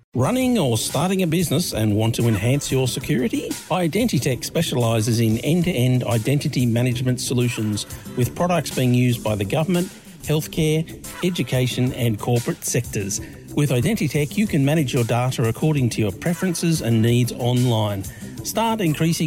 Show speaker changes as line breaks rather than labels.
Running or starting a business and want to enhance your security? Identitech specialises in end-to-end identity management solutions with products being used by the government, healthcare, education and corporate sectors. With Identitech, you can manage your data according to your preferences and needs online. Start increasing